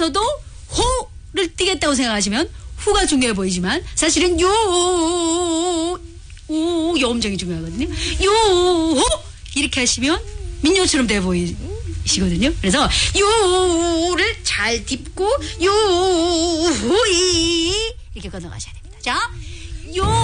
중에서도 호를 띄겠다고 생각하시면 후가 중요해 보이지만 사실은 요 음정이 중요하거든요. 요 이렇게 하시면 민요처럼 돼 보이시거든요. 그래서 요를 잘 딛고 요이 이렇게 건너가셔야 됩니다. 자, 요